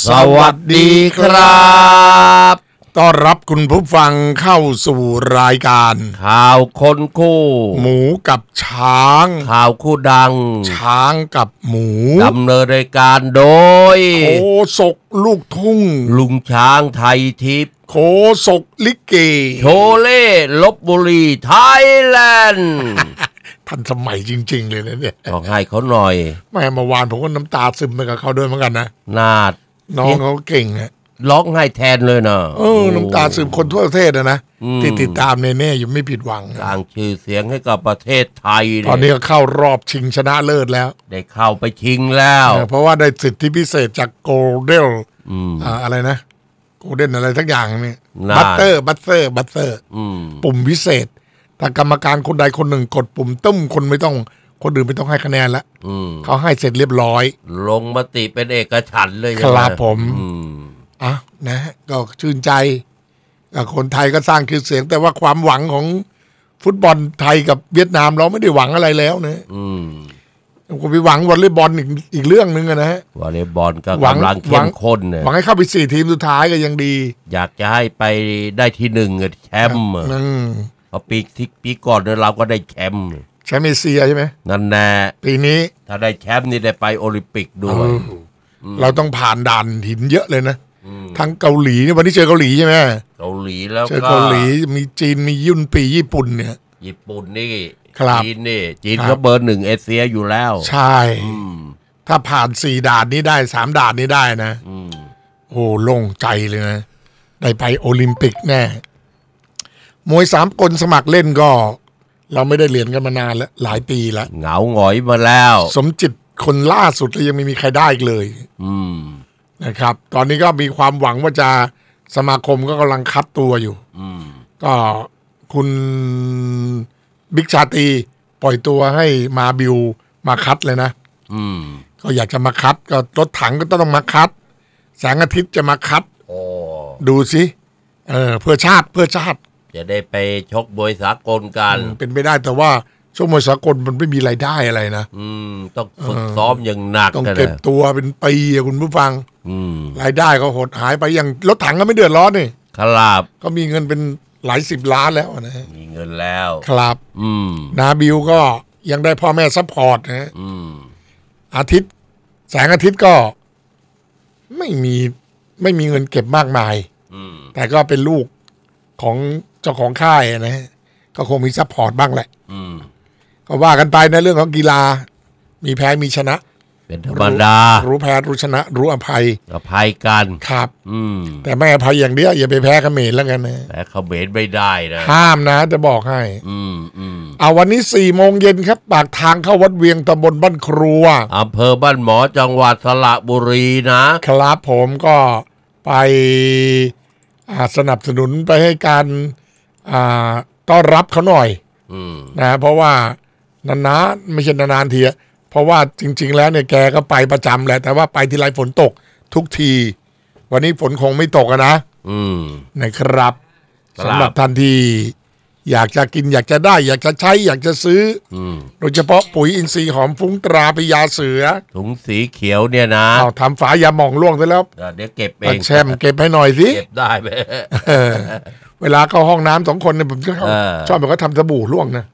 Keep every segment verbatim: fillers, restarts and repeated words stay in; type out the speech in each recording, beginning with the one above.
สวัสดีครับต้อนรับคุณผู้ฟังเข้าสู่รายการข่าวคนคู่หมูกับช้างข่าวคู่ดังช้างกับหมูดำเนินรายการโดยโคศกลูกทุ่งลุงช้างไทยทิพย์โคศกลิเกโชเล่ลพบุรีไทยแลนด์ทันสมัยจริงๆเลยนะเนี่ยต้องให้เขาหน่อยแม่เมื่อวานผมก็น้ำตาซึมไปกับเขาด้วยเหมือนกันนะนาดน้องเขาเก่งอะร้องไห้แทนเลยเนาะเออน้ำตาซึมคนทั่วประเทศนะที่ติดตามเน่ๆอยู่ไม่ผิดหวังสร้างชื่อเสียงให้กับประเทศไทยตอนนี้ก็เข้ารอบชิงชนะเลิศแล้วได้เข้าไปชิงแล้วเพราะว่าได้สิทธิพิเศษจากโกลเด้นอ่าอะไรนะโกลเด้นอะไรทักอย่างนี่บัตเตอร์บัตเตอร์บัตเตอร์ปุ่มพิเศษถ้ากรรมการคนใดคนหนึ่งกดปุ่มตึ้มคนไม่ต้องคนอื่นไม่ต้องให้คะแนนละเขาให้เสร็จเรียบร้อยลงมติเป็นเอกฉันท์เลยครับผมอ่ะนะก็ชื่นใจคนไทยก็สร้างชื่อเสียงแต่ว่าความหวังของฟุตบอลไทยกับเวียดนามเราไม่ได้หวังอะไรแล้วนะก็ไปหวังวอลเลย์บอลอีกอีกเรื่องนึงนะฮะวอลเลย์บอลก็กำลังเข้มข้นเนี่ยหวังให้เข้าไปสี่ทีมสุดท้ายก็ยังดีอยากจะให้ไปได้ที่หนึ่งแชมป์เพราะปีที่ปีก่อนเนี่ยเราก็ได้แชมป์แชมป์เอเชียใช่ไหมนั่นแน่ปีนี้ถ้าได้แชมป์นี่ได้ไปโอลิมปิกด้วยเราต้องผ่านด่านหินเยอะเลยนะทั้งเกาหลีวันนี้เจอเกาหลีใช่ไหมเกาหลีแล้วเจอเกาหลีมีจีนมียุ่นปีญี่ปุ่นเนี่ยญี่ปุ่นนี่จีนนี่จีนก็เบอร์หนึ่งเอเชียอยู่แล้วใช่ถ้าผ่านสี่ด่านนี้ได้สามด่านนี้ได้นะโอ้โล่งใจเลยนะได้ไปโอลิมปิกแน่มวยสามกลสมัครเล่นก็เราไม่ได้เหรียญกันมานานแล้วหลายปีแล้วเหงาหงอยมาแล้วสมจิตคนล่าสุดเลยยังไม่มีใครได้อีกเลยนะครับตอนนี้ก็มีความหวังว่าจะสมาคมก็กำลังคัดตัวอยู่ก็คุณบิ๊กชาตรีปล่อยตัวให้มาบิวมาคัดเลยนะก็อยากจะมาคัดก็รถถังก็ต้องมาคัดแสงอาทิตย์จะมาคัดดูสิเออเพื่อชาติเพื่อชาติจะได้ไปชกมวยสากลกันเป็นไปได้แต่ว่าชกมวยสากลมันไม่มีรายได้อะไรนะอืมต้องฝึกซ้อมอย่างหนักต้องเก็บตัวเป็นปีคุณผู้ฟังรายได้ก็หดหายไปอย่างรถถังก็ไม่เดือดร้อนนี่ครับก็มีเงินเป็นหลายสิบล้านแล้วนะมีเงินแล้วครับนาบิวก็ยังได้พ่อแม่ซัพพอร์ตนะอาทิตย์แสงอาทิตย์ก็ไม่มีไม่มีเงินเก็บมากมายแต่ก็เป็นลูกของเจ้าของค่ายนะก็คงมีซัพพอร์ตบ้างแหละก็ว่ากันไปในเรื่องของกีฬามีแพ้มีชนะเป็นธรรมดารู้แพ้รู้ชนะรู้อภัยอภัยกันครับแต่ไม่อภัยอย่างเดียวอย่าไปแพ้เขมรแล้วกันนะแพ้เขมรไม่ได้นะห้ามนะจะบอกให้เอาวันนี้สี่โมงเย็นครับปากทางเข้าวัดเวียงตำบลบ้านครัวอำเภอบ้านหมอจังหวัดสระบุรีนะครับผมก็ไปสนับสนุนไปให้การต้อนรับเขาหน่อยนะเพราะว่านานๆไม่ใช่นานๆทีเพราะว่าจริงๆแล้วเนี่ยแกก็ไปประจำแหละแต่ว่าไปทีไรฝนตกทุกทีวันนี้ฝนคงไม่ตกนะนะครับสำหรับท่านที่อยากจะกินอยากจะได้อยากจะใช้อยากจะซื้อโดยเฉพาะปุ๋ยอินทรีย์หอมฟุ้งตราพญาเสือถุงสีเขียวเนี่ยนะเอาทำฝายาหม่องล่วงไปแล้วเดี๋ยวเก็บเองแชมเก็บให้หน่อยสิเก็บได้ไหมเวลาเข้าห้องน้ำสองคนเนี่ยผมชอบชอบแบบก็ทำสบู่ล่วงนะ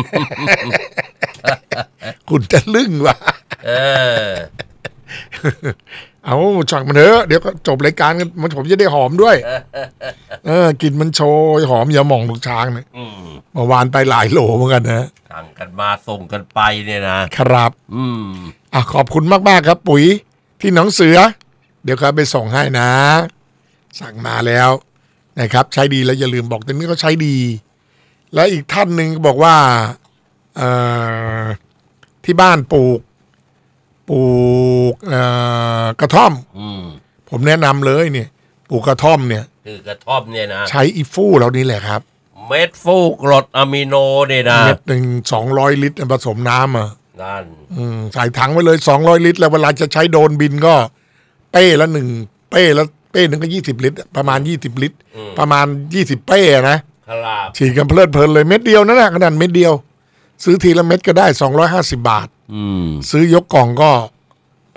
คุณจะลึ่งวะเอาช่างมันเถอะเดี๋ยวก็จบรายการกันมันผมจะได้หอมด้วยเออกินมันโชยหอมอย่าหม่องลูกช้างเนี่ยเมื่อวานไปหลายโหลเหมือนกันนะสั่งกันมาส่งกันไปเนี่ยนะครับอืมอ่ะขอบคุณมากๆครับปุ๋ยที่หนองเสือเดี๋ยวเขาไปส่งให้นะสั่งมาแล้วนะครับใช้ดีแล้วอย่าลืมบอกตรงนี้เขาใช้ดีและอีกท่านหนึ่งบอกว่าเอ่อที่บ้านปลูกปลูกเอ่อกระท่อมผมแนะนำเลยเนี่ยปลูกกระท่อมเนี่ยคือกระท่อมเนี่ยนะใช้อีฟู่เหล่านี้แหละครับเม็ดฟูกรดอะมิโนเนี่ยนะเม็ดหนึ่งสองร้อยลิตรผสมน้ำอ่ะนั่นใส่ถังไว้เลยสองร้อยลิตรแล้วเวลาจะใช้โดนบินก็เป้ละหนึ่งเป้ละเป้หนึ่งก็ยี่สิบลิตรประมาณยี่สิบลิตรประมาณยี่สิบเป้นะฉีดกันเพลิดเพลินเลยเม็ดเดียวนั่นแหละขนาดเม็ดเดียวซื้อทีละเม็ดก็ได้สองร้อยห้าสิบบาทซื้อยกกล่องก็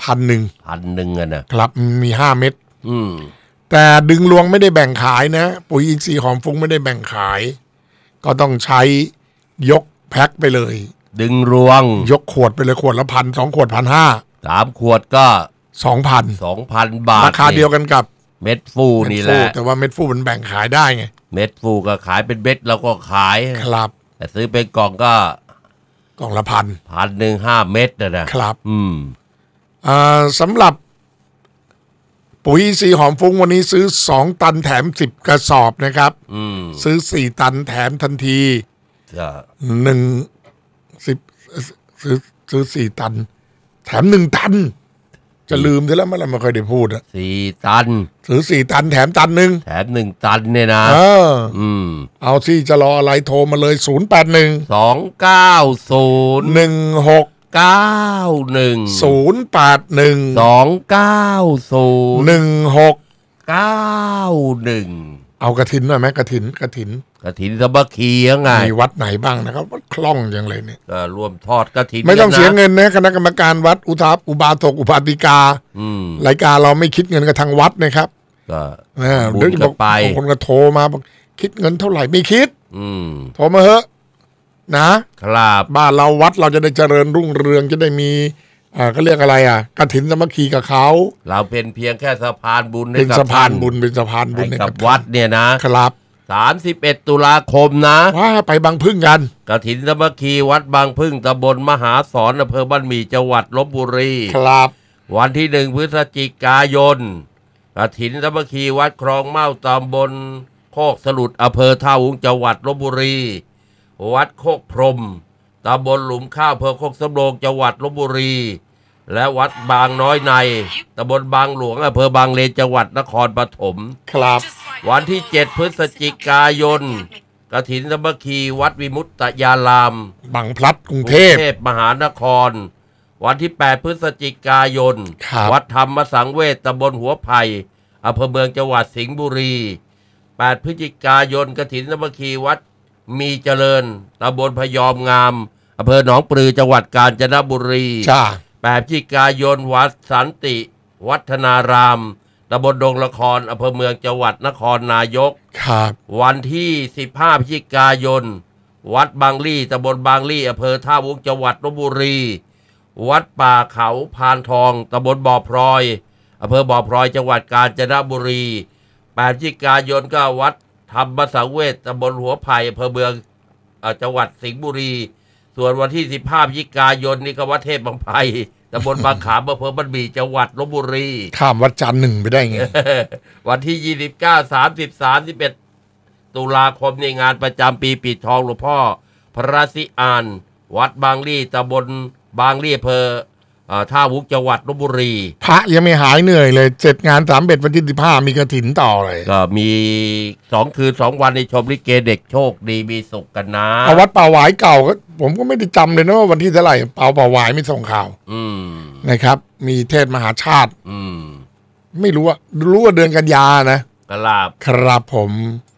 พันหนึ่งพันหนึ่งอะนะครับมีห้าเม็ดอืมแต่ดึงรวงไม่ได้แบ่งขายนะปุ๋ยอินทรีย์หอมฟุ้งไม่ได้แบ่งขายก็ต้องใช้ยกแพ็คไปเลยดึงรวงยกขวดไปเลยขวดละพันสองขวดพันห้าสามขวดก็สองพันสองพันบาทราคาเดียวกันกับเม็ดฟูนี่แหละแต่ว่าเม็ดฟูมันแบ่งขายได้ไงเม็ดฟูก็ขายเป็นเม็ดเราก็ขายครับแต่ซื้อเป็นกล่องก็กล่องละพันพันหนึ่งห้าเม็ดนะนะครับอืมอ่าสำหรับปุ๋ยอินทรีย์หอมฟุ้งวันนี้ซื้อสองตันแถมสิบกระสอบนะครับอืมซื้อสี่ตันแถมทันทีหนึ่งสิบซื้อซื้อสี่ตันแถมหนึ่งตันจะลืมไปแล้วเมื่อไหร่ไม่เคยได้พูดอะสี่ตันซื้อสี่ตันแถมตันหนึ่งแถมหนึ่งตันเนี่ยนะเอออืมเอาที่จะรออะไรโทรมาเลยศูนย์แปดหนึ่งสองเก้าศูนย์หนึ่งหกเก้าหนึ่งศูนย์แปดหนึ่งสองเก้าศูนย์หนึ่งหกเก้าหนึ่งเอากระถินหน่อยไหมกระถินกระถินกระถินสามัคคียังไงมีวัดไหนบ้างนะครับวัดคล่องอย่างไรเนี่ยก็รวมทอดกระถินไม่ต้องเสียเงินนะคณะกรรมการวัดอุทาอุบาสกอุบาติการายการเราไม่คิดเงินกับทางวัดนะครับก็เดี๋ยวจะบอกคนก็โทรมาบอกคิดเงินเท่าไหร่ไม่คิดโทรมาเถอะนะครับบ้านเราวัดเราจะได้เจริญรุ่งเรืองจะได้มีอ่าก็เรียกอะไรอ่ะกฐินสามัคคีกับเขาเราเป็นเพียงแค่สะพานบุญเป็นสะพานบุญเป็นสะพานบุญกับวัดเนี่ยนะครับสามสิบเอ็ดตุลาคมนะว่าไปบางพึ่งกันกฐินสามัคคีวัดบางพึ่งตำบลมหาสอนอำเภอบ้านหมี่จังหวัดลพบุรีครับวันที่หนึ่งพฤศจิกายนกฐินสามัคคีวัดคลองเม่าตำบลโคกสลุดอำเภอท่าวุ้งจังหวัดลพบุรีวัดโคกพรมตำบลหลุมข้าวอำเภอโคกสำโรงจังหวัดลพบุรีและวัดบางน้อยในตำบลบางหลวงอำเภอบางเลนจังหวัดนครปฐมครับวันที่เจ็ดพฤศจิกายนกฐินสามัคคีวัดวิมุตตยารามบางพลัดกรุงเทพมหานครวันที่แปดพฤศจิกายนวัดธรรมสังเวชตำบลหัวไผ่อำเภอเมืองจังหวัดสิงห์บุรีแปดพฤศจิกายนกฐินสามัคคีวัดมีเจริญตำบลพยอมงามอำเภอหนองปลือจังหวัดกาญจนบุรีแปดพฤศจิกายนวัดสันติวัฒนารามตำบลดงละครอำเภอเมืองจังหวัดนครนายกครับวันที่สิบห้าพฤศจิกายนวัดบางลี่ตำบลบางลี่อำเภอท่าวุ้งจังหวัดลพบุรีวัดป่าเขาพานทองตำบลบ่อพลอยอำเภอบ่อพลอยจังหวัดกาญจนบุรีแปดพฤศจิกายนก็วัดธรรมสังเวชตำบลหัวไผ่อำเภอเมืองจังหวัดสิงห์บุรีส่วนวันที่สิบห้าพฤศจิกายนนี่ก็วัดเทพบางไผ่ตำบลบางขามอำเภอบ้านหมี่จังหวัดลพบุรีข้ามวัดจันทร์หนึ่งไปได้ไงวันที่ยี่สิบเก้า สามสิบ สามสิบเอ็ดตุลาคมในงานประจำปีปิดทองหลวงพ่อพระศรีอานวัดบางลี่ตำบลบางลี่อำเภอท่าวุ้งจังหวัดลพบุรีพระยังไม่หายเหนื่อยเลยเจ็ดงานสามเบ็ดวันที่สิบห้ามีกฐินต่อเลยก็มีสองคืนสองวันในชมลิเกเด็กโชคดีมีสุขกันนะเอาวัดป่าหวายเก่าก็ผมก็ไม่ได้จำเลยนะว่าวันที่เท่าไหร่เป่าป่าหวายไม่ส่งข่าวนะครับมีเทศมหาชาติไม่รู้ว่ารู้ว่าเดือนกันยานะครับครับผม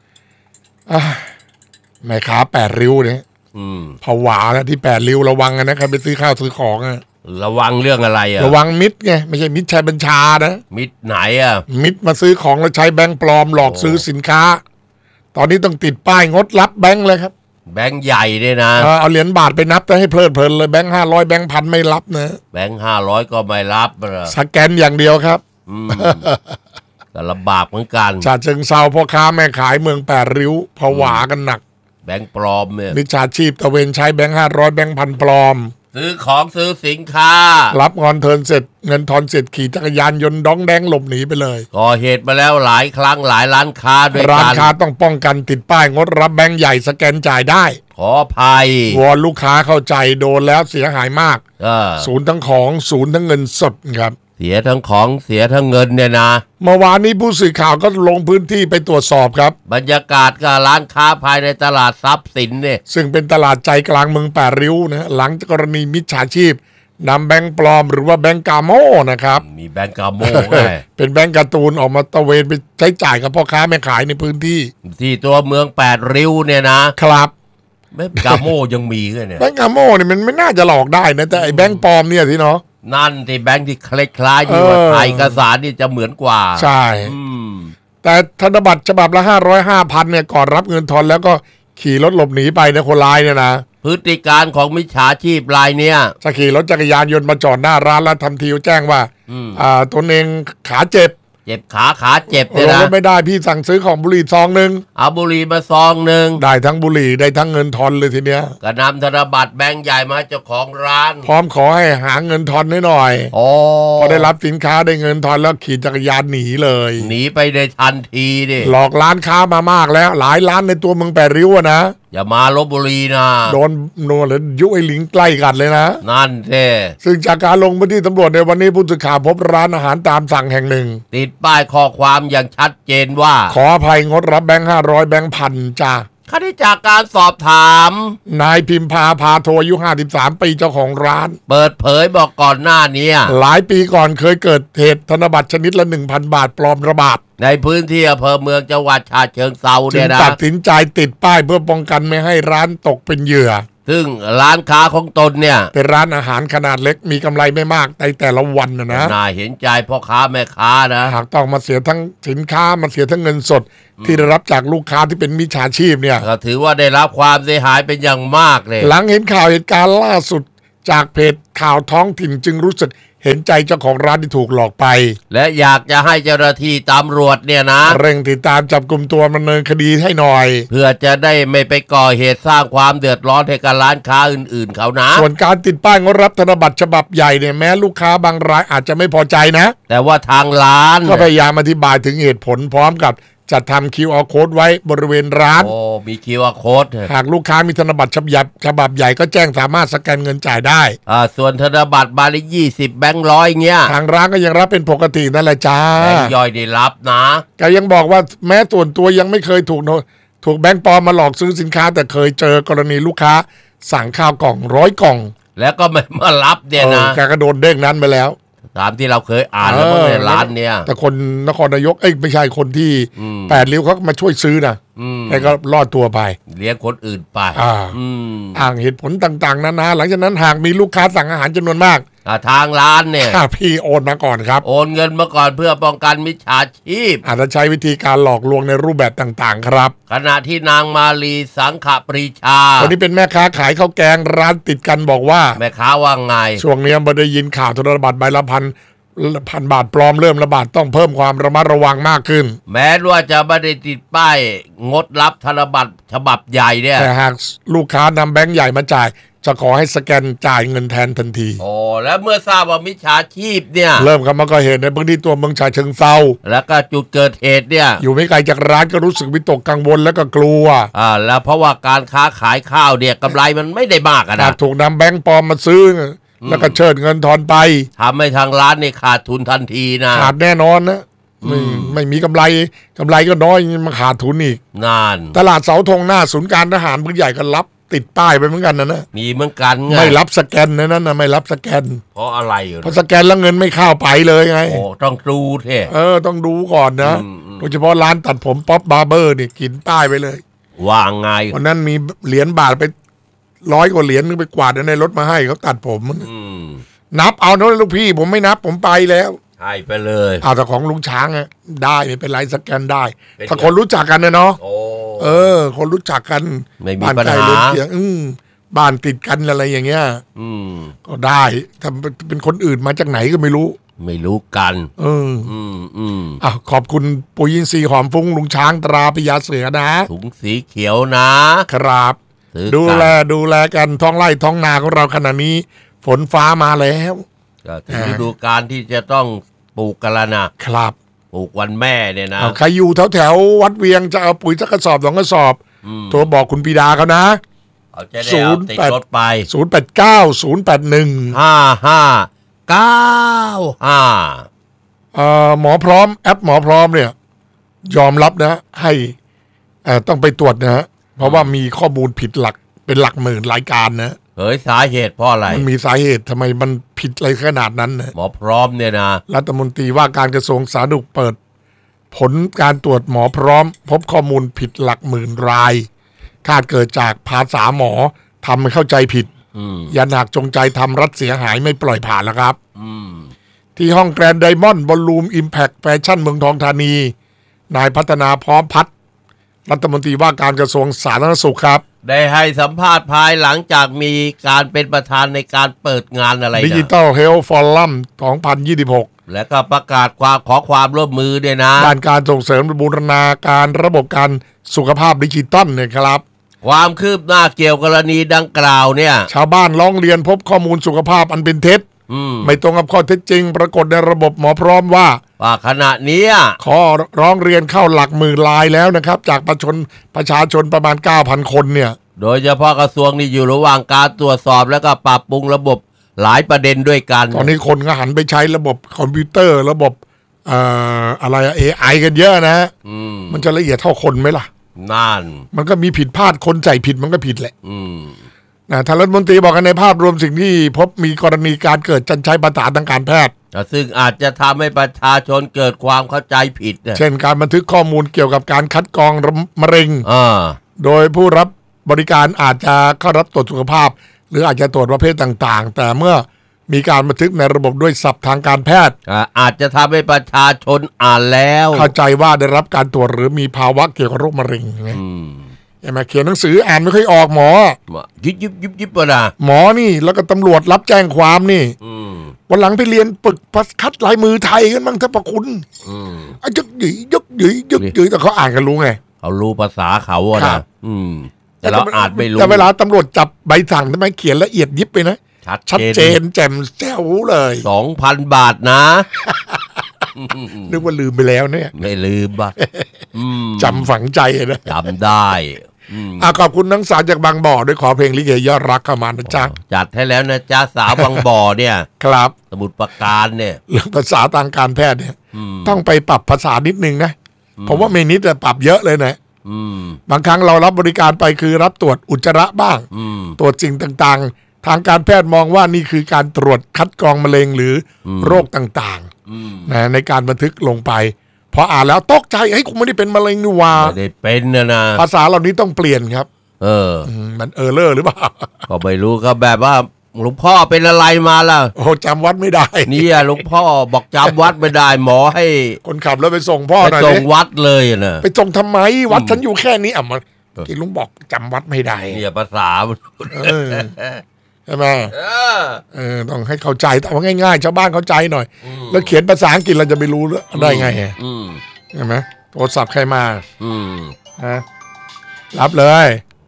แม่ค้าแปดริ้วเนี่ยผวานะที่แปดริ้วระวังนะใครไปซื้อข้าวซื้อของอะระวังเรื่องอะไรอ่ะระวังมิตรไงไม่ใช่มิตรชัยบัญชานะมิตรไหนอ่ะมิตรมาซื้อของแล้วใช้แบงค์ปลอมหลอกซื้อสินค้าตอนนี้ต้องติดป้ายงดรับแบงค์เลยครับแบงค์ใหญ่ด้วยนะเอาเหรียญบาทไปนับจะให้เพลิดเพลินเลยแบงค์ห้าร้อยแบงค์พันไม่รับนะแบงค์ห้าร้อยก็ไม่รับนะสแกนอย่างเดียวครับแต่ลำบากเหมือนกันชาเชิงเซาพ่อค้าแม่ขายเมืองแปดริ้วผวากันหนักแบงค์ปลอมเนี่ยมิจฉาชีพตะเวนใช้แบงค์ห้าร้อยแบงค์พันปลอมซื้อของซื้อสินค้ารับเงินเทินเสร็จเงินทอนเสร็จขี่จักรยานยนต์ดองแดงหลบหนีไปเลยก่อเหตุมาแล้วหลายครั้งหลายร้านค้าด้วยกันร้านค้าต้องป้องกันติดป้ายงดรับแบงค์ใหญ่สแกนจ่ายได้ขออภัยวอนลูกค้าเข้าใจโดนแล้วเสียหายมากศูนย์ทั้งของศูนย์ทั้งเงินสดครับเสียทั้งของเสียทั้งเงินเนี่ยนะเมื่อวานนี้ผู้สื่อข่าวก็ลงพื้นที่ไปตรวจสอบครับบรรยากาศกับร้านค้าภายในตลาดทรัพย์สินเนี่ยซึ่งเป็นตลาดใจกลางเมืองแปดริ้วนะหลังจากกรณีมิจฉาชีพนำแบงค์ปลอมหรือว่าแบงค์กาโม่นะครับมีแบงค์กาโม่เป็นแบงค์การ์ตูนออกมาตะเวนไปใช้จ่ายกับพ่อค้าแม่ขายในพื้นที่ที่ตัวเมืองแปดริ้วเนี่ยนะครับแบงค์กาโม่ยังมีเลยเนี่ยแบงค์กาโม่เนี่ยมันไม่น่าจะหลอกได้นะแต่ไอ้แบงค์ปลอมเนี่ยที่เนาะนั่นที่แบงค์ที่คล้ายๆที่ว่าถ่ายเอกสารนี่จะเหมือนกว่าใช่แต่ธนบัตรฉบับละห้าร้อยห้าพันเนี่ยก่อนรับเงินทอนแล้วก็ขี่รถหลบหนีไปนะคนร้ายเนี่ยนะพฤติการของมิจฉาชีพรายเนี่ยจะขี่รถจักรยานยนต์มาจอดหน้าร้านแล้วทำทีแจ้งว่าอ่าตนเองขาเจ็บเจ็บขาขาเจ็บเนี่ยนะไม่ได้พี่สั่งซื้อของบุหรี่ซองหนึ่งเอาบุหรี่มาซองหนึ่งได้ทั้งบุหรี่ได้ทั้งเงินทอนเลยทีเนี้ยก็นำธนบัตรแบงค์ใหญ่มาเจ้าของร้านพร้อมขอให้หาเงินทอนให้หน่อยอ๋อพอได้รับสินค้าได้เงินทอนแล้วขี่จักรยานหนีเลยหนีไปในทันทีดิหลอกร้านค้ามามากแล้วหลายร้านในตัวเมืองแปดริ้วนะอย่ามาลบบุรีนะโดนโดนเลยยุไอ้ลิงใกล้กันเลยนะนั่นแท้ซึ่งจากการลงพื้นที่ตำรวจในวันนี้ผู้สื่อข่าวพบร้านอาหารตามสั่งแห่งหนึ่งติดป้ายข้อความอย่างชัดเจนว่าขออภัยงดรับแบงค์ห้าร้อยแบงค์พันจ้าคดีจากการสอบถามนายพิมพาพาโทอายุห้าสิบสามปีเจ้าของร้านเปิดเผยบอกก่อนหน้านี้หลายปีก่อนเคยเกิดเหตุธนบัตรชนิดละ หนึ่งพัน บาทปลอมระบาดในพื้นที่อำเภอเมืองจังหวัดฉะเชิงเทราเนี่ยนะตัดสินใจติดป้ายเพื่อป้องกันไม่ให้ร้านตกเป็นเหยื่อซึ่งร้านค้าของตนเนี่ยเป็นร้านอาหารขนาดเล็กมีกำไรไม่มากในแต่ละวันนะนะน่าเห็นใจพ่อค้าแม่ค้านะหากต้องมาเสียทั้งสินค้ามาเสียทั้งเงินสดที่ได้รับจากลูกค้าที่เป็นมิจฉาชีพเนี่ยก็ถือว่าได้รับความเสียหายเป็นอย่างมากเลยหลังเห็นข่าวเหตุการณ์ล่าสุดจากเพจข่าวท้องถิ่นจึงรู้สึกเห็นใจเจ้าของร้านที่ถูกหลอกไปและอยากจะให้เจ้าหน้าที่ตำรวจเนี่ยนะเร่งติดตามจับกุมตัวดำเนินคดีให้หน่อยเพื่อจะได้ไม่ไปก่อเหตุสร้างความเดือดร้อนให้กับร้านค้าอื่นๆเขานะส่วนการติดป้ายงดรับธนบัตรฉบับใหญ่เนี่ยแม้ลูกค้าบางรายอาจจะไม่พอใจนะแต่ว่าทางร้านก็พยายามอธิบายถึงเหตุผลพร้อมกับจัดทำ คิว อาร์ Code ไว้บริเวณร้านโอ้มี คิว อาร์ Code หากลูกค้ามีธนบัตรฉบับฉบับใหญ่ก็แจ้งสามารถสแกนเงินจ่ายได้อ่าส่วนธนบัตรใบละยี่สิบแบงค์ร้อยเงี้ยทางร้านก็ยังรับเป็นปกตินั่นแหละจ้าแบงค์ย่อยได้รับนะก็ยังบอกว่าแม้ส่วนตัวยังไม่เคยถูกถูกแบงค์ปลอมมาหลอกซื้อสินค้าแต่เคยเจอกรณีลูกค้าสั่งข้าวกล่องร้อยกล่องแล้วก็ไม่มารับเนี่ยนะแกก็โดนเด้งนั้นไปแล้วตามที่เราเคยอ่านแล้วในร้านเนี่ยแต่คนนครนายกเอ้ยไม่ใช่คนที่แปดริ้วเขามาช่วยซื้อนะแล้วก็รอดตัวไปเลี้ยงคนอื่นไปอ้างเหตุผลต่างๆนานาหลังจากนั้นหากมีลูกค้าสั่งอาหารจำนวนมากทางร้านเนี่ยพี่โอนมาก่อนครับโอนเงินมาก่อนเพื่อป้องกันมิจฉาชีพอาจจะใช้วิธีการหลอกลวงในรูปแบบต่างๆครับขณะที่นางมาลีสังขปรีชาคนนี้เป็นแม่ค้าขายข้าวแกงร้านติดกันบอกว่าแม่ค้าว่าไงช่วงนี้มาได้ยินข่าวธนบัตรใบละพันพันบาทปลอมเริ่มระบาดต้องเพิ่มความระมัดระวังมากขึ้นแม้ว่าจะไม่ได้ติดป้ายงดรับธนบัตรฉบับใหญ่เนี่ยแต่หากลูกค้านำแบงค์ใหญ่มาจ่ายจะขอให้สแกนจ่ายเงินแทนทันทีโอ้แล้วเมื่อทราบว่ามิจฉาชีพเนี่ยเริ่มเข้ามาก่อเหตุในพื้นที่ตัวเมืองฉะเชิงเทราแล้วก็จุดเกิดเหตุเนี่ยอยู่ไม่ไกลจากร้านก็รู้สึกวิตกกังวลแล้วก็กลัวอ่าแล้วเพราะว่าการค้าขายข้าวเนี่ยกำไรมันไม่ได้มากนะถูกนำแบงค์ปลอมมาซื้อแล้วก็เชิดเงินทอนไปทำให้ทางร้านนี่ขาดทุนทันทีนะขาดแน่นอนนะไม่ไม่มีกำไรกำไรก็น้อยมาขาดทุนอีกนานตลาดเสาธงหน้าศูนย์การทหารพื้นใหญ่ก็รับติดป้ายไปเหมือนกันนะนะมีเหมือนกันไงไม่รับสแกนนะนั่นนะไม่รับสแกนเพราะอะไรเพราะสแกนแล้วเงินไม่เข้าไปเลยไงโอ้ต้องดูเท่เออต้องดูก่อนนะโดยเฉพาะร้านตัดผมป๊อปบาร์เบอร์นี่กินป้ายไปเลยว่าไงวันนั้นมีเหรียญบาทไปร้อยกว่าเหรียญนึงไปกวาดในรถมาให้เขาตัดผมนับเอาโน้นลูกพี่ผมไม่นับผมไปแล้วให้ไปเลยเอาแต่ของลุงช้างอะได้ไม่เป็นไรสแกนได้ถ้าคนรู้จักกันนะเนาะเออคนรู้จักกันไม่มีปัญหาบ้านติดกันอะไรอย่างเงี้ยอืมก็ได้ถ้าเป็นคนอื่นมาจากไหนก็ไม่รู้ไม่รู้กันเอออืมอืมอ่ะขอบคุณปุ๋ยอินทรีย์หอมฟุ้งลุงช้างตราพญาเสือนะถุงสีเขียวนะครับดูแลดูแลกันท้องไร่ท้องนาของเราขณะนี้ฝนฟ้ามาแล้วก็ถึงฤดูกาลที่จะต้องปลูกกันแล้วนะครับปลูกวันแม่เนี่ยนะใครอยู่แถวแถววัดเวียงจะเอาปุ๋ยสักกระสอบสองกระสอบโทรบอกคุณปีดาเขานะศูนย์ติดรถไปศูนย์แปดเก้าศูนย์แปดหนึ่งห้าห้าเก้าห้าเอ่อหมอพร้อมแอปหมอพร้อมเนี่ยยอมรับนะให้เอ่อต้องไปตรวจนะฮะเพราะว่ามีข้อมูลผิดหลักเป็นหลักหมื่นรายการนะเฮ้ยสาเหตุเพราะอะไรมันมีสาเหตุทำไมมันผิดอะไรขนาดนั้นนะหมอพร้อมเนี่ยนะรัฐมนตรีว่าการกระทรวงสาธารณสุขเปิดผลการตรวจหมอพร้อมพบข้อมูลผิดหลักหมื่นรายคาดเกิดจากภาษาหมอทำให้เข้าใจผิดยันหากจงใจทำรัฐเสียหายไม่ปล่อยผ่านแล้วครับอที่ห้องแกรนด์ไดมอนด์บอลลูมอิมแพคแฟชั่นเมืองทองธานีนายพัฒนาพร้อมพัฒน์รัฐมนตรีว่าการกระทรวงสาธารณสุขครับได้ให้สัมภาษณ์ภายหลังจากมีการเป็นประธานในการเปิดงานอะไรนะ Digital Health Forum สองพันยี่สิบหกและก็ประกาศความขอความร่วมมือด้วยนะด้านการส่งเสริมบูรณาการระบบการสุขภาพดิจิตอลเนี่ยครับความคืบหน้าเกี่ยวกรณีดังกล่าวเนี่ยชาวบ้านร้องเรียนพบข้อมูลสุขภาพอันเป็นเท็จไม่ตรงกับข้อเท็จจริงปรากฏในระบบหมอพร้อมว่าว่าขณะนี้ข้อร้องเรียนเข้าหลักหมื่นรายแล้วนะครับจากประชาชนประชาชนประมาณ เก้าพัน คนเนี่ยโดยเฉพาะกระทรวงนี้อยู่ระหว่างการตรวจสอบแล้วก็ปรับปรุงระบบหลายประเด็นด้วยกันตอนนี้คนก็หันไปใช้ระบบคอมพิวเตอร์ระบบเอ่ออะไร เอ ไอ กันเยอะนะมมันจะละเอียดเท่าคนไหมล่ะนั่นมันก็มีผิดพลาดคนใจผิดมันก็ผิดแหละนะท่านรัฐมนตรีบอกกันในภาพรวมสิ่งที่พบมีกรณีการเกิดการใช้ภาษาทางการแพทย์ซึ่งอาจจะทำให้ประชาชนเกิดความเข้าใจผิดเช่นการบันทึกข้อมูลเกี่ยวกับการคัดกรองมะเร็งโดยผู้รับบริการอาจจะเข้ารับตรวจสุขภาพหรืออาจจะตรวจประเภทต่างๆแต่เมื่อมีการบันทึกในระบบด้วยศัพท์ทางการแพทย์อาจจะทำให้ประชาชนอ่านแล้วเข้าใจว่าได้รับการตรวจหรือมีภาวะเกี่ยวกับโรคมะเร็งไงใช่ไหมเขียนหนังสืออ่านไม่ค่อยออกหมอยิบยิบยิบยิบปะนะหมอนี่แล้วก็ตำรวจรับแจ้งความนี่วันหลังไปเรียนปึกคัดลายมือไทยกันบ้างถ้าประคุณอ่ะยึกหยียึกหยียึกหยีแต่เขาอ่านกันรู้ไงเขารู้ภาษาเขาอะนะแต่เราอ่านไม่รู้แต่เวลาตำรวจจับใบสั่งทำไมเขียนละเอียดยิบไปนะชัดเจนแจ่มแจ๋วเลยสองพันบาทนะนึกว่าลืมไปแล้วเนี่ยไม่ลืมบ้าจำฝังใจนะจำได้อ่ะขอบคุณนักสาวจากบางบ่อด้วยขอเพลงลิเกยอดรักเข้ามานะจ๊ะจัดให้แล้วนะจ๊ะสาวบางบ่อเนี่ยครับสมุดประการเนี่ยเรื่องภาษาทางการแพทย์เนี่ยต้องไปปรับภาษานิดนึงนะผมว่าไม่นิดแต่ปรับเยอะเลยนะบางครั้งเรารับบริการไปคือรับตรวจอุจจาระบ้างตรวจสิ่งต่างๆทางการแพทย์มองว่านี่คือการตรวจคัดกรองมะเร็งหรือโรคต่างๆนะในการบันทึกลงไปพออ่านแล้วตกใจเฮ้ยกูไม่ได้เป็นมะเร็งนี่ว่าไม่ได้เป็นนะนะภาษาเหล่านี้ต้องเปลี่ยนครับเออมันเออเลอร์หรือเปล่าก็ไม่รู้ก็แบบว่าหลวงพ่อเป็นอะไรมาล่ะโอ้จำวัดไม่ได้นี่หลวงพ่อบอกจำวัดไม่ได้หมอให้คนขับแล้วไปส่งพ่อหน่อยไปส่งวัดเลยนะไปส่งทำไมวัดฉันอยู่แค่นี้อ่ะมันที่ลุงบอกจำวัดไม่ได้เนี่ยภาษาใช่ไหมเออต้องให้เข้าใจแต่ว่าง่ายๆชาวบ้านเข้าใจหน่อยแล้วเขียนภาษาอังกฤษเราจะไปรู้ได้ไงใช่ไหมโทรศัพท์ใครมาฮะรับเลย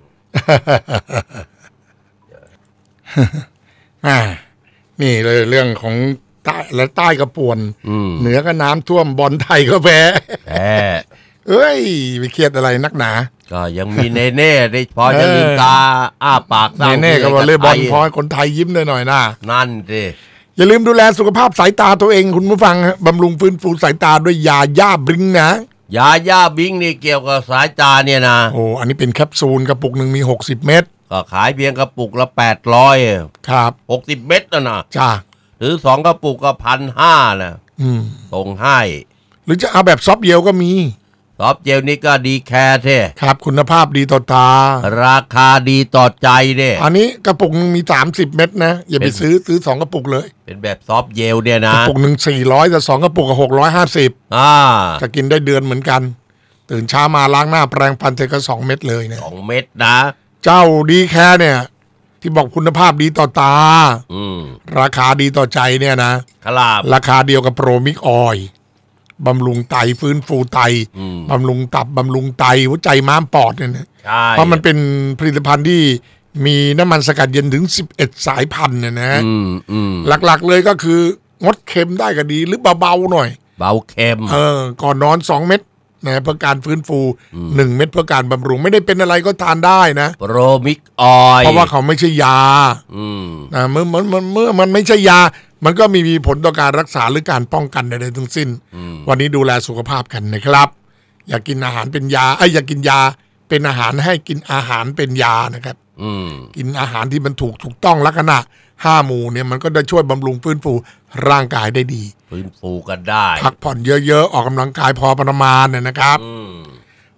นี่เลยเรื่องของใต้และใต้กระปวนเหนือก็น้ำท่วมบอลไทยก็แพ้แพ้เอ้ยไปเครียดอะไรนักหนาก็ยังมีเนเน่ได้พอจะลืมตาอ้าปากเนเน่ก็วอลเลย์บอลพอให้คนไทยยิ้มได้หน่อยนะนั่นสิอย่าลืมดูแลสุขภาพสายตาตัวเองคุณผู้ฟังบำรุงฟื้นฟูสายตาด้วยยาย่าบลิงนะยาย่าบิงนี่เกี่ยวกับสายตาเนี่ยนะโอ้อันนี้เป็นแคปซูลกระปุกหนึ่งมีหกสิบเม็ดก็ขายเพียงกระปุกละแปดร้อยครับหกสิบเม็ดนะนะจ้าหรือสองกระปุกก็พันห้านะส่งให้หรือจะเอาแบบซอฟเยลก็มีซอฟเจลนี่ก็ดีแคร์เท่ครับคุณภาพดีต่อตาราคาดีต่อใจเนี่ยอันนี้กระปุกนึงมีสามสิบเม็ดนะอย่าไปซื้อซื้อสองกระปุกเลยเป็นแบบซอฟเจลเนี่ยนะกระปุกหนึ่งสี่ร้อยแต่สองกระปุกก็หกร้อยห้าสิบอ่าจะกินได้เดือนเหมือนกันตื่นเช้ามาล้างหน้าแปรงฟันเสร็จก็สองเม็ดเลยเนี่ยสองเม็ดนะเจ้าดีแคร์เนี่ยที่บอกคุณภาพดีต่อตาราคาดีต่อใจเนี่ยนะครับราคาเดียวกับโปรมิกออยบำรุงไตฟื้นฟูไตบำรุงตับบำรุงไตหัวใจม้ามปอดเนี่ยนะเพราะมันเป็นผลิตภัณฑ์ที่มีน้ำมันสกัดเย็นถึงสิบเอ็ดสายพันธุ์เนี่ยนะหลักๆเลยก็คืองดเค็มได้ก็ดีหรือเบาๆหน่อยเบาเค็มเออก่อนนอนสองเม็ดนะเพื่อการฟื้นฟูหนึ่งเม็ดเพื่อการบำรุงไม่ได้เป็นอะไรก็ทานได้นะโปรมิกออยเพราะว่าเขาไม่ใช่ยานะเมื่อมันเมื่อมันไม่ใช่ยามันก็มีมีผลต่อการรักษาหรือการป้องกันใดๆทั้งสิ้นวันนี้ดูแลสุขภาพกันนะครับอยากกินอาหารเป็นยาไอ้อยากกินยาเป็นอาหารให้กินอาหารเป็นยานะครับกินอาหารที่มันถูกถูกต้องลักษณะห้าหมู่เนี่ยมันก็จะช่วยบำรุงฟื้นฟูร่างกายได้ดีฟื้นฟูกันได้พักผ่อนเยอะๆออกกำลังกายพอประมาณเนี่ยนะครับ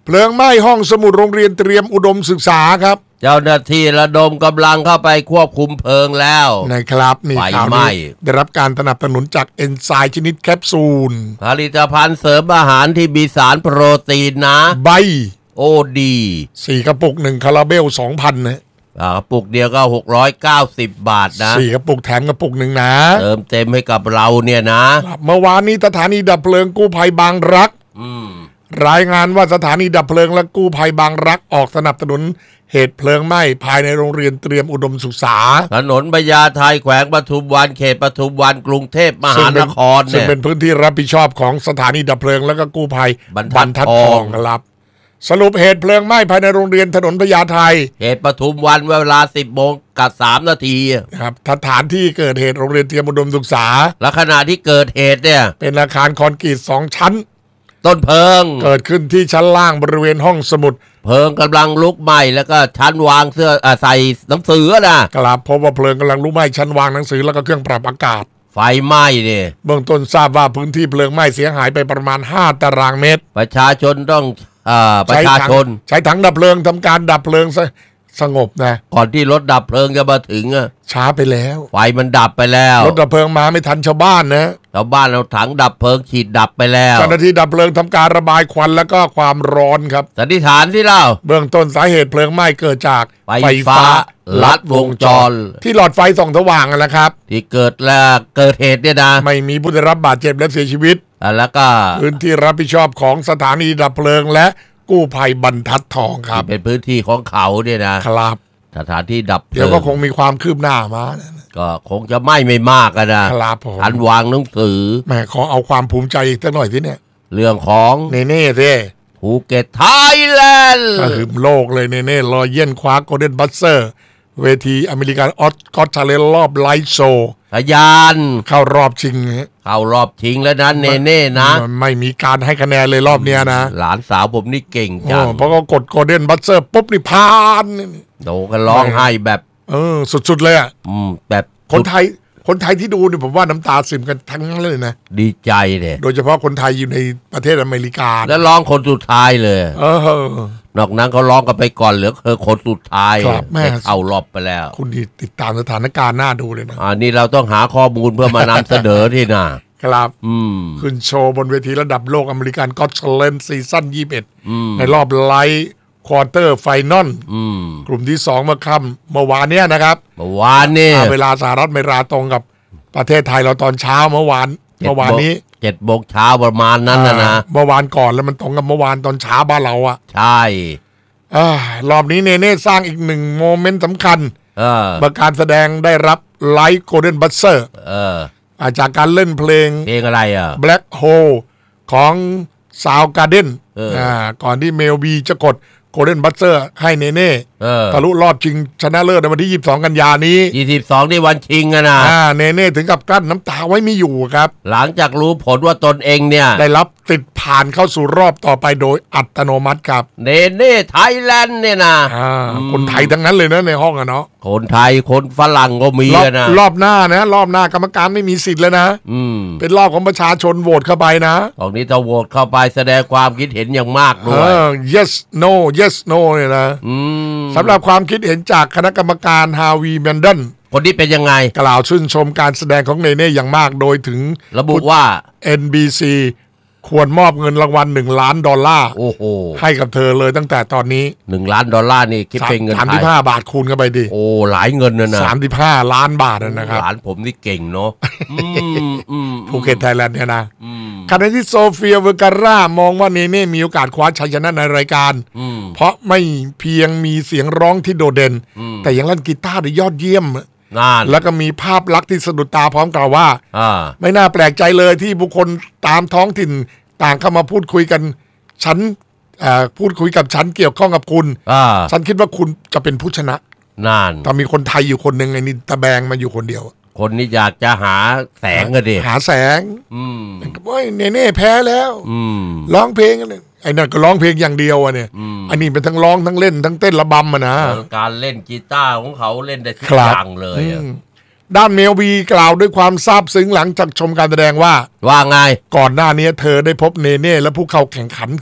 เพลิงไหม้ห้องสมุดโรงเรียนเตรียมอุดมศึกษาครับเจ้าหน้าที่ระดมกำลังเข้าไปควบคุมเพลิงแล้วนะครับนี่ข่าวนี้ได้รับการสนับสนุนจากเอนไซม์ชนิดแคปซูลผลิตภัณฑ์เสริมอาหารที่มีสารโปรตีนนะใบโอดีสี่กระปุกหนึ่งคาราเบลสองพันนะกระปุกเดียวก็หกร้อยเก้าสิบบาทนะสี่กระปุกแถมกระปุกหนึ่งนะเติมเต็มให้กับเราเนี่ยนะเมื่อวานนี้สถานีดับเพลิงกู้ภัยบางรักรายงานว่าสถานีดับเพลิงและกู้ภัยบางรักออกสนับสนุนเหตุเพลิงไหม้ภายในโรงเรียนเตรียมอุดมศึกษาถนนพญาไทแขวงปทุมวันเขตปทุมวันกรุงเทพมหานครเนี่ยซึ่งเป็นพื้นที่รับผิดชอบของสถานีดับเพลิงและก็กู้ภัยบรรทัดทองครับสรุปเหตุเพลิงไหม้ภายในโรงเรียนถนนพญาไทเหตุปทุมวันเวลาสิบโมงกับสามนาทีครับสถานที่เกิดเหตุโรงเรียนเตรียมอุดมศึกษาและขณะที่เกิดเหตุเนี่ยเป็นอาคารคอนกรีตสองชั้นต้นเพลิงเกิดขึ้นที่ชั้นล่างบริเวณห้องสมุดเพลิงกำลังลุกไหม้แล้วก็ชั้นวางเสื้อใส่หนังสือนะครับพบว่าเพลิงกำลังลุกไหม้ชั้นวางหนังสือแล้วก็เครื่องปรับอากาศไฟไหม้เนี่ยเบื้องต้นทราบว่าพื้นที่เพลิงไหม้เสียหายไปประมาณห้าตารางเมตรประชาชนต้องประชาชนใช้ถังดับเพลิงทำการดับเพลิงสงบนะก่อนที่รถดับเพลิงจะมาถึงอ่ะช้าไปแล้วไฟมันดับไปแล้วรถดับเพลิงมาไม่ทันชาวบ้านนะชาวบ้านเอาถังดับเพลิงฉีดดับไปแล้วเจ้าหน้าที่ดับเพลิงทำการระบายควันแล้วก็ความร้อนครับสันนิษฐานที่เล่าเบื้องต้นสาเหตุเพลิงไหม้เกิดจากไฟฟ้าลัดวงจรที่หลอดไฟส่องสว่างนั่นแหละครับที่เกิดแล้วเกิดเหตุเนี่ยนะไม่มีผู้ได้รับบาดเจ็บและเสียชีวิตแล้วก็พื้นที่รับผิดชอบของสถานีดับเพลิงและกู้ภัยบรรทัดทองครับเป็นพื้นที่ของเขาเนี่ยนะครับสถานที่ดับเพลิงเดี๋ยวก็คงมีความคืบหน้ามาก็คงจะไหม้ไม่มากนะครับผมทันวางหนังสือแม่ขอเอาความภูมิใจอีกสักหน่อยที่เนี่ยเรื่องของเนเน่สิภูเก็ตไทยแลนด์ก็คือโลกเลยเนเน่รอยเยี่ยนคว้าโกลเด้นบัสเซอร์เวทีอเมริกันออสก็อตชาเลนรอบไลฟ์โชว์พยานเข้ารอบชิงเข้ารอบชิงแล้วนะเนเน่นะไม่มีการให้คะแนนเลยรอบเนี้ยนะหลานสาวผมนี่เก่งจังเพราะก็กดโกลเด้นบัสเซอร์ปุ๊บนี่พานโดกันร้องไห้แบบเออสุดๆเลยอ่ะแบบคนไทยคนไทยที่ดูเนี่ยผมว่าน้ำตาซึมกันทั้งนั้นเลยนะดีใจเนี่ยโดยเฉพาะคนไทยอยู่ในประเทศอเมริกาแล้วร้องคนสุดท้ายเลยเออนอกนั้นเขาร้องกันไปก่อนเหลือเธอคนสุดท้ายแม่เอารอบไปแล้วคุณดีติดตามสถานการณ์น่าดูเลยนะอ่านี่เราต้องหาข้อมูลเพื่อมานำเสนอที่น่ะครับอืมขึ้นโชว์บนเวทีระดับโลกอเมริกันก็อตชาเลนจ์ซีซั่นยี่สิบเอ็ดในรอบไลท์ควอเตอร์ไฟนอลกลุ่มที่สองเมื่อค่ำเมื่อวานเนี้ยนะครับเมื่อวานนี่เวลาสหรัฐอเมริกาตรงกับประเทศไทยเราตอนเช้าเมื่อวานเมื่อวานนี้เจ็ดโมงเช้าประมาณนั้นนะนะเมื่อวานก่อนแล้วมันตรงกับเมื่อวานตอนเช้าบ้านเราอ่ะใช่รอบนี้เนเน่สร้างอีกหนึ่งโมเมนต์สำคัญเมื่อการแสดงได้รับไลท์โกลเด้นบัสเซอร์จากการเล่นเพลงเพลงอะไรอ่ะ Black Hole ของซาวการ์เด้นก่อนที่เมลบีจะกดโกลเด้นบัสเซอร์ให้เนเน่ทะลุรอบชิงชนะเลิศในวันที่ยี่สิบสองกันยานี้ยี่สิบสองที่วันชิงอะนะเนเน่ถึงกับกลั้นน้ำตาไว้ไม่อยู่ครับหลังจากรู้ผลว่าตนเองเนี่ยได้รับติดผ่านเข้าสู่รอบต่อไปโดยอัตโนมัติครับเนเน่ไทยแลนด์เนี่ยนะคนไทยทั้งนั้นเลยนะในห้องอะเนาะคนไทยคนฝรั่งก็มีนะรอบหน้านะรอบหน้ากรรมการไม่มีสิทธิ์แล้วนะเป็นรอบของประชาชนโหวตเข้าไปนะตรงนี้ถ้าโหวตเข้าไปแสดงความคิดเห็นอย่างมากด้วย yes no yes no เนี่ยนะสำหรับความคิดเห็นจากคณะกรรมการฮาวีแมนดันคนนี้เป็นยังไงกล่าวชื่นชมการแสดงของเนเน่อย่างมากโดยถึงระบุว่าเอ็น บี ซี ควรมอบเงินรางวัลหนึ่งล้านดอลลาร์ให้กับเธอเลยตั้งแต่ตอนนี้หนึ่งล้านดอลลาร์นี่คิดเป็นเงินไทยสามสิบห้าบาทคูณเข้าไปดิโอ้หลายเงินนะนะสามสิบห้าล้านบาทนะครับหลานผมนี่เก่งเนาะภูเก็ตไทยแลนด์เนี่ยนะขณะที่โซเฟียเวอร์การ่ามองว่าเนเน่มีโอกาสคว้าชัยชนะในรายการเพราะไม่เพียงมีเสียงร้องที่โดดเด่นแต่ยังเล่นกีตาร์ได้ยอดเยี่ยมแล้วก็มีภาพลักษณ์ที่สะดุดตาพร้อมกล่าวว่าไม่น่าแปลกใจเลยที่บุคคลตามท้องถิ่นต่างเข้ามาพูดคุยกันฉันพูดคุยกับฉันเกี่ยวข้องกับคุณฉันคิดว่าคุณจะเป็นผู้ชนะนานแต่มีคนไทยอยู่คนหนึ่งไอ้นี่ตะแบงมาอยู่คนเดียวคนนี้อยากจะหาแสงอะดิหาแสงอืมว่าเนเน่แพ้แล้วอืมร้องเพลงไอ้นั่นก็ร้องเพลงอย่างเดียวอะเนี่ยอันนี้เป็นทั้งร้องทั้งเล่นทั้งเต้นระบำอะนะการเล่นกีตาร์ของเขาเล่นได้ทุกอย่างเลยด้านเมลบีกล่าวด้วยความซาบซึ้งหลังจากชมการแสดงว่าว่าไงก่อนหน้านี้เธอได้พบเนเน่และผู้เข้าแข่งขัน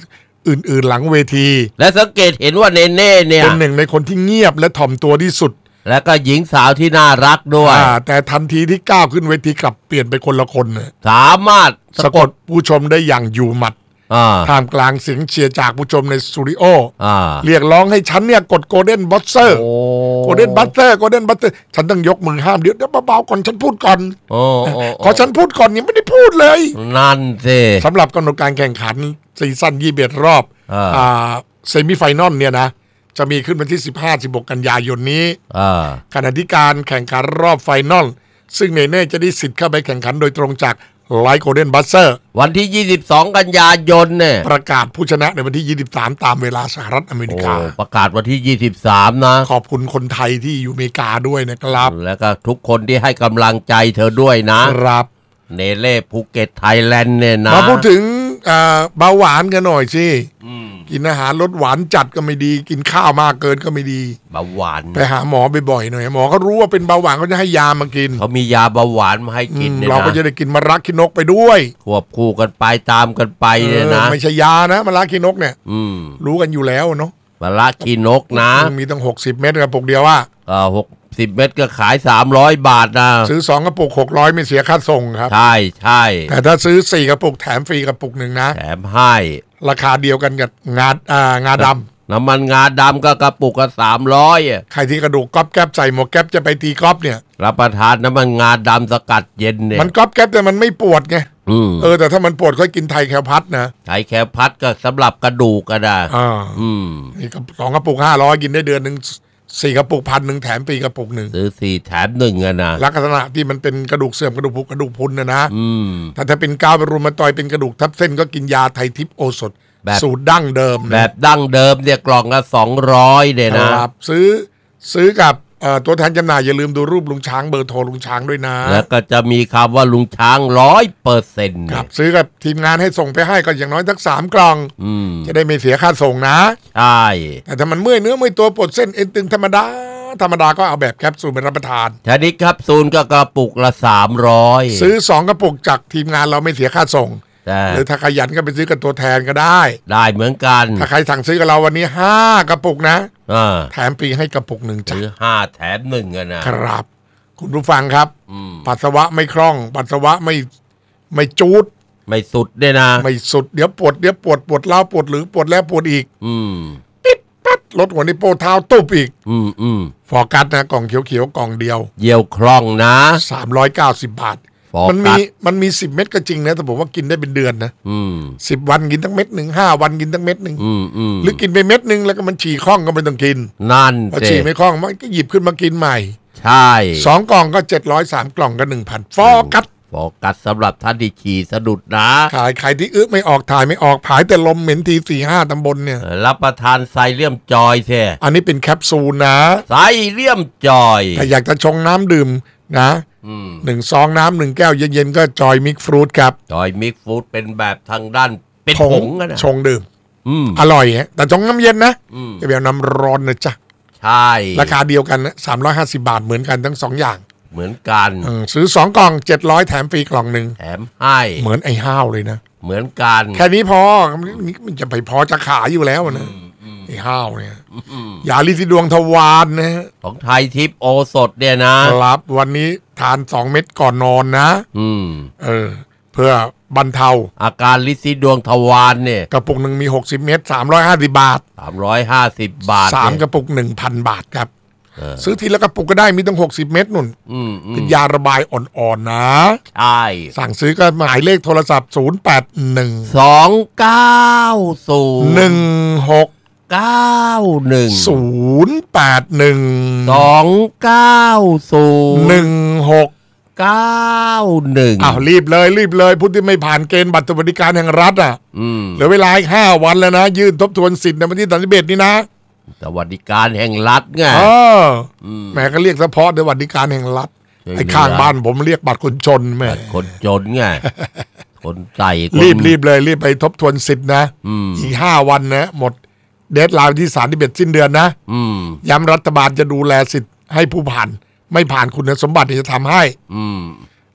อื่นๆหลังเวทีและสังเกตเห็นว่าเนเน่เนี่ยเป็นหนึ่งในคนที่เงียบและถ่อมตัวที่สุดและก็หญิงสาวที่น่ารักด้วยแต่ทันทีที่ก้าวขึ้นเวทีกลับเปลี่ยนเป็นคนละคนเนี่ยสามารถสะกดผู้ชมได้อย่างอยู่หมัดท่ามกลางเสียงเชียร์จากผู้ชมในสตูดิโอเรียกร้องให้ฉันเนี่ยกดโกลเด้นบัสเซอร์โกลเด้นบัสเซอร์โกลเด้นบัสเซอร์ฉันต้องยกมือห้ามเดี๋ยวเดี๋ยวเบาๆก่อนฉันพูดก่อนขอฉันพูดก่อนยังไม่ได้พูดเลยนั่นสิสำหรับกำหนดการแข่งขันซีซั่นยี่สิบเอ็ดรอบเซมิไฟนอลเนี่ยนะจะมีขึ้นวันที่สิบห้า สิบหกกันยายนนี้ขณะที่การแข่งขันรอบไฟนอลซึ่งเนเน่จะได้สิทธิ์เข้าไปแข่งขันโดยตรงจากไลท์โกลเด้นบัสเซอร์วันที่ยี่สิบสองกันยายนเนี่ยประกาศผู้ชนะในวันที่ยี่สิบสามตามเวลาสหรัฐอเมริกาประกาศวันที่ยี่สิบสามนะขอบคุณคนไทยที่อยู่อเมริกาด้วยนะครับแล้วก็ทุกคนที่ให้กำลังใจเธอด้วยนะครับเนเล่ภูเก็ตไทยแลนด์เนี่ยนะมาพูดถึงเบาหวานกันหน่อยสิกินอาหารลดหวานจัดก็ไม่ดีกินข้าวมากเกินก็ไม่ดีเบาหวานไปหาหมอบ่อยๆหน่อยหมอเขารู้ว่าเป็นเบาหวานเขาจะให้ยามากินเขามียาเบาหวานมาให้กินเนี่ยนะเราก็จะได้กินมะระขี้นกไปด้วยควบคู่กันไปตามกันไปเนี่ยนะไม่ใช่ยานะมะระขี้นกเนี่ยรู้กันอยู่แล้วเนาะมะระขี้นกนะมีตั้งหกสิบเม็ดกระปุกเดียวว่าเออหกสิบเม็ดก็ขายสามร้อยบาทนะซื้อสองกระปุกหกร้อยไม่เสียค่าส่งครับใช่ใช่แต่ถ้าซื้อสี่กระปุกแถมฟรีกระปุกหนึ่งนะแถมให้ราคาเดียวกันกับงาอ่างาดำน้ำมันงาดำก็กระปุกก็สามร้อยใครที่กระดูกก๊อบแก๊บใส่หมวกแก๊บจะไปตีก๊อบเนี่ยรับประทานน้ำมันงาดำสกัดเย็นเนี่ยมันก๊อบแก๊บแต่มันไม่ปวดไงเออแต่ถ้ามันปวดค่อยกินไทยแคลพัดนะไทยแคลพัดก็สำหรับกระดูกก็ได้อ่าอืมนี่สองกระปุกห้าร้อยกินได้เดือนหนึ่งสี่กระปุกพันหนึ่งแถมฟรีกระปุกหนึ่งซื้อสี่แถมหนึ่งอะนะลักษณะที่มันเป็นกระดูกเสื่อมกระดูกผุกระดูกพรุนนะนะถ้าถ้าเป็นกาวเป็นรูมาตอยเป็นกระดูกทับเส้นก็กินยาไทยทิพย์โอสถสูตรดั้งเดิมแบบดั้งเดิมเนี่ยกล่องละสองร้อยเนี่ยนะครับซื้อซื้อกับตัวแทนจำหน่ายอย่าลืมดูรูปลุงช้างเบอร์โทรลุงช้างด้วยนะแล้วก็จะมีคำว่าลุงช้างร้อยเปอร์เซ็นต์ครับซื้อกับทีมงานให้ส่งไปให้ก็อย่างน้อยสักสามกล่องจะได้ไม่เสียค่าส่งนะใช่แต่ถ้ามันเมื่อยเนื้อเมื่อยตัวปวดเส้นเอ็นตึงธรรมดาธรรมดาก็เอาแบบแคปซูลเป็นรับประทานชนิดแคปซูลก็กระปุกละสามร้อยซื้อสองกระปุกจากทีมงานเราไม่เสียค่าส่งหรือถ้าขยันก็ไปซื้อกับตัวแทนก็ได้ได้เหมือนกันถ้าใครสั่งซื้อกับเราวันนี้ห้ากระปุกนะแถมฟรีให้กระปุกหนึ่งจ้ะซื้อห้าแถมหนึ่งอะนะครับคุณผู้ฟังครับปัสสาวะไม่คล่องปัสสาวะไม่ไม่จูดไม่สุดเนี่ยนะไม่สุดเดี๋ยวปวดเดี๋ยวปวดปวดเล้าปวดหรือปวดแล้วปวดอีกอืมปิดปั๊ดลดหัวนิ้วโป้เท้าตุบอีกอืมอืมฟอร์กัสนะกล่องเขียวๆกล่องเดียวเยี่ยวคล่องนะสามร้อยเก้าสิบบาทมันมีมันมีสิบเม็ดก็จริงนะแต่ผมว่ากินได้เป็นเดือนนะสิบวันกินตั้งเม็ดหนึ่งห้าวันกินตั้งเม็ดหนึ่งหรือกินไปเม็ดหนึ่งแล้วก็มันฉี่คล่องก็ไม่ต้องกินนั่นพอฉี่ไม่คล่องมันก็หยิบขึ้นมากินใหม่ใช่สองกล่องก็เจ็ดร้อยสามกล่องก็หนึ่งพันฟอกัสฟอกัสสำหรับท่านที่ฉี่สะดุดนะขายใครที่อึไม่ออกถ่ายไม่ออกผายแต่ลมเหม็นทีสี่ห้าตำบลเนี่ยรับประทานไซเลียมจอยเท่อันนี้เป็นแคปซูลนะไซเลียมจอยแต่อยากจะชงน้ำดื่มนะหนึ่งซองน้ำหนึ่งแก้วเย็นๆก็จอยมิกฟรุตครับจอยมิกฟรุตเป็นแบบทางด้านเป็นผงนะชงดื่มอร่อยฮะแต่ชงน้ำเย็นนะจะแบบน้ำร้อนนะจ๊ะใช่ราคาเดียวกันนะสามร้อยห้าสิบบาทเหมือนกันทั้งสองอย่างเหมือนกันซื้อสองกล่องเจ็ดร้อยแถมฟรีกล่องหนึ่งแถมให้เหมือนไอ้ห้าวเลยนะเหมือนกันแค่นี้พอมันจะไปพอจะขายอยู่แล้วนะไอ้ห้าวเนี่ยยาลิซิดวงทวารนะของไทยทิพย์โอสถเนี่ยนะครับวันนี้ทานสองเม็ดก่อนนอนนะอืมเออเพื่อบรรเทาอาการลิซิดวงทวารเนี่ยกระปุกหนึ่งมีหกสิบเม็ดสามร้อยห้าสิบบาทสามร้อยห้าสิบบาทสามกระปุกหนึ่งพันบาทครับซื้อทีละกระปุกก็ได้มีตั้งหกสิบเม็ดนุ่นเป็นยาระบายอ่อนๆนะใช่สั่งซื้อก็หมายเลขโทรศัพท์ศูนย์แปดหนึ่งสองเก้าศูนย์หนึ่งหกเก้าหนึ่งศูนย์แปดหนึ่งสองเก้าศูนย์หนึ่งหกเก้าหนึ่งอ้าวรีบเลยรีบเลยผู้ที่ไม่ผ่านเกณฑ์บัตรสวัสดิการแห่งรัฐอ่ะเหลือเวลาอีกห้าวันแล้วนะยื่นทบทวนสิทธิ์ในวันที่สามสิบเอ็ดนี้นะสวัสดิการแห่งรัฐไงแม่ก็เรียกเฉพาะสวัสดิการแห่งรัฐไอ้ข้างบ้านผมเรียกบัตรคนจนแม่คนจนไงคนใส่รีบรีบเลยรีบไปทบทวนสิทธิ์นะอีกห้าวันนะหมดเดดไลน์ที่สามสิบเอ็ดสิ้นเดือนนะย้ำรัฐบาลจะดูแลสิทธิ์ให้ผู้ผ่านไม่ผ่านคุณสมบัติจะทำให้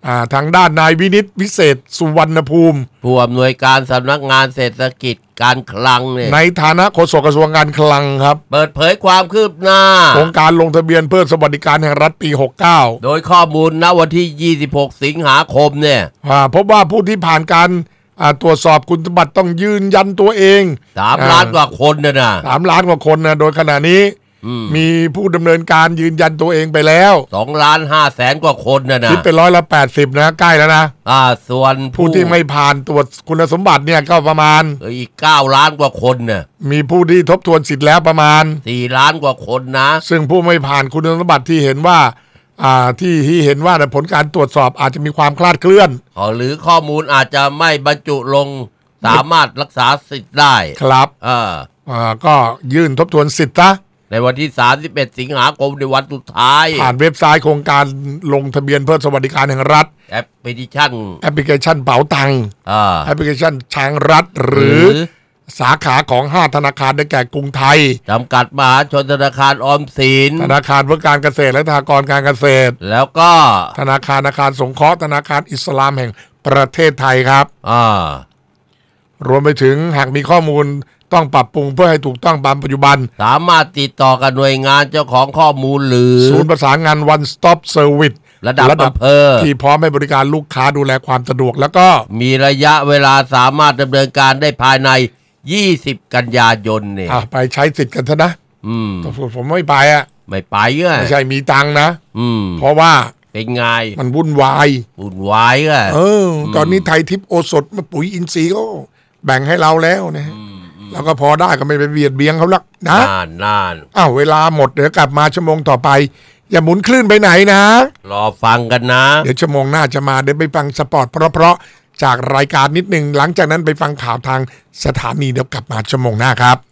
อ่าทางด้านนายวินิตวิเศษสุวรรณภูมิผู้อำนวยการสำนักงานเศรษฐกิจการคลังเนี่ยในฐานะโฆษกกระทรวงการคลังครับเปิดเผยความคืบหน้าโครงการลงทะเบียนเพื่อสวัสดิการแห่งรัฐปีหกเก้าโดยข้อมูลณวันที่ยี่สิบหกสิงหาคมเนี่ยพบว่าผู้ที่ผ่านการตรวจสอบคุณสมบัติต้องยืนยันตัวเองสามล้านกว่าคนนะนะสามล้านกว่าคนนะโดยขณะนี้มีผู้ดำเนินการยืนยันตัวเองไปแล้วสองล้านห้าแสนกว่าคนนะนะคิดเป็นร้อยละแปดสิบนะใกล้แล้วนะอ่าส่วนผู้ที่ไม่ผ่านตรวจคุณสมบัติเนี่ยก็ประมาณอีกเก้าล้านกว่าคนเนี่ยมีผู้ที่ทบทวนสิทธิ์แล้วประมาณสี่ล้านกว่าคนนะซึ่งผู้ไม่ผ่านคุณสมบัติที่เห็นว่าอ่าที่ที่เห็นว่าผลการตรวจสอบอาจจะมีความคลาดเคลื่อนหรือข้อมูลอาจจะไม่บรรจุลงสามารถรักษาสิทธิ์ได้ครับอ่าอ่าก็ยื่นทบทวนสิทธิ์ซะในวันที่สามสิบเอ็ดสิงหาคมในวันสุดท้ายผ่านเว็บไซต์โครงการลงทะเบียนเพื่อสวัสดิการแห่งรัฐแอปพลิเคชันแอปพลิเคชันเป๋าตังค์แอปพลิเคชันช้างรัฐหรือสาขาของห้าธนาคารได้แก่กรุงไทยจำกัดมหาชนธนาคารออมสินธนาคารเพื่อการเกษตรและสหกรณ์การเกษตรแล้วก็ธนาคารอาคารสงเคราะห์ธนาคารอิสลามแห่งประเทศไทยครับอ่ารวมไปถึงหากมีข้อมูลต้องปรับปรุงเพื่อให้ถูกต้องตามปัจจุบันสามารถติดต่อกับหน่วยงานเจ้าของข้อมูลหรือศูนย์ประสานงาน One Stop Service ระดับอำเภอที่พร้อมให้บริการลูกค้าดูแลความสะดวกแล้วก็มีระยะเวลาสามารถดำเนินการได้ภายในยี่สิบกันยายนเนี่ยไปใช้สิทธิ์กันซะนะอืมผมไม่ไปอ่ะไม่ไปอ่ะไม่ใช่มีตังค์นะอืมเพราะว่าเป็นไงมันวุ่นวายวุ่นวายอ่ะเออตอนนี้ไทยทิพย์โอสถมาปุ๋ยอินทรีย์ก็แบ่งให้เราแล้วนะแล้วก็พอได้ก็ไม่ไปเบียดเบียงเขาลักนะนานนานอ้าวเวลาหมดเดี๋ยวกลับมาชั่วโมงต่อไปอย่าหมุนคลื่นไปไหนนะรอฟังกันนะเดี๋ยวชั่วโมงหน้าจะมาเดี๋ยวไปฟังสปอร์ตเพราะๆจากรายการนิดหนึ่งหลังจากนั้นไปฟังข่าวทางสถานีเดี๋ยวกลับมาชั่วโมงหน้าครับ